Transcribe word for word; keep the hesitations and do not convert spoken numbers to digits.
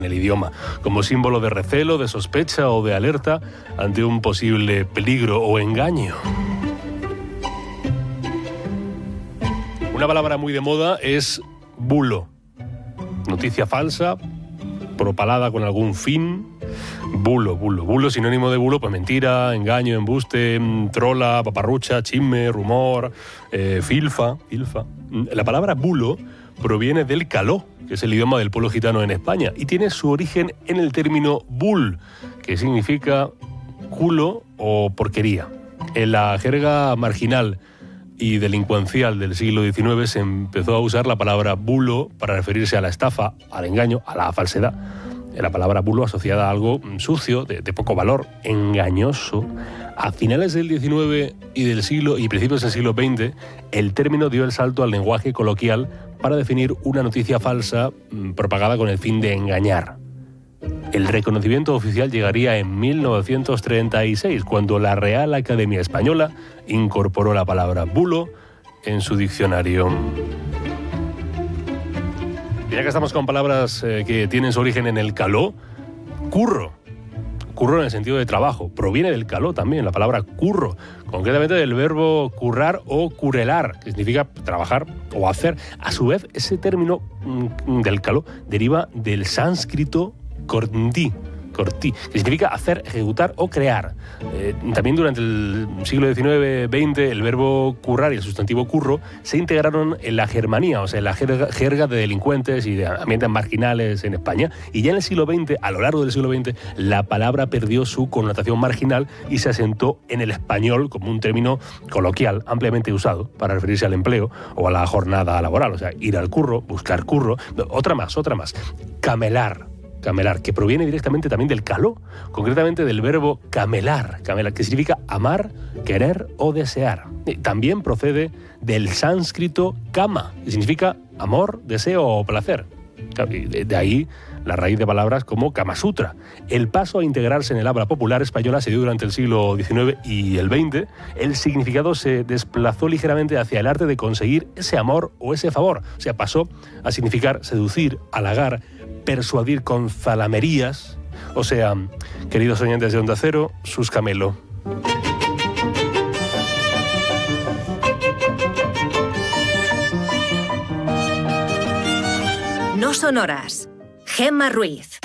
en el idioma, como símbolo de recelo, de sospecha o de alerta ante un posible peligro o engaño. Una palabra muy de moda es bulo. Noticia falsa, propalada con algún fin. Bulo, bulo. Bulo, sinónimo de bulo, pues mentira, engaño, embuste, trola, paparrucha, chisme, rumor, eh, filfa, filfa. La palabra bulo proviene del caló, que es el idioma del pueblo gitano en España, y tiene su origen en el término bul, que significa culo o porquería. En la jerga marginal y delincuencial del siglo diecinueve se empezó a usar la palabra bulo para referirse a la estafa, al engaño, a la falsedad. La palabra bulo asociada a algo sucio, de, de poco valor, engañoso. A finales del diecinueve y del siglo y principios del siglo veinte, el término dio el salto al lenguaje coloquial para definir una noticia falsa mmm, propagada con el fin de engañar. El reconocimiento oficial llegaría en mil novecientos treinta y seis, cuando la Real Academia Española incorporó la palabra bulo en su diccionario. Ya que estamos con palabras eh, que tienen su origen en el caló, curro. Curro en el sentido de trabajo. Proviene del caló también, la palabra curro. Concretamente del verbo currar o curelar, que significa trabajar o hacer. A su vez, ese término mm, del caló deriva del sánscrito cortí, cortí, que significa hacer, ejecutar o crear. Eh, también durante el siglo diecinueve veinte el verbo currar y el sustantivo curro se integraron en la germanía, o sea, en la jerga, jerga de delincuentes y de ambientes marginales en España. Y ya en el siglo veinte, a lo largo del siglo veinte, la palabra perdió su connotación marginal y se asentó en el español como un término coloquial ampliamente usado para referirse al empleo o a la jornada laboral, o sea, ir al curro, buscar curro. Otra más, otra más. Camelar. Camelar, que proviene directamente también del caló, concretamente del verbo camelar, camelar, que significa amar, querer o desear. También procede del sánscrito kama, que significa amor, deseo o placer. De ahí la raíz de palabras como Kama Sutra. El paso a integrarse en el habla popular española se dio durante el siglo diecinueve y el veinte. El significado se desplazó ligeramente hacia el arte de conseguir ese amor o ese favor. O sea, pasó a significar seducir, halagar, persuadir con zalamerías. O sea, queridos oyentes de Onda Cero, sus camelo. No sonoras. Gemma Ruiz.